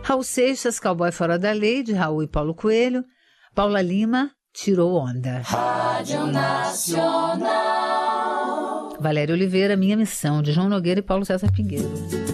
Raul Seixas, Cowboy Fora da Lei, de Raul e Paulo Coelho. Paula Lima, Tirou Onda. Rádio Nacional. Valéria Oliveira, Minha Missão, de João Nogueira e Paulo César Pinheiro.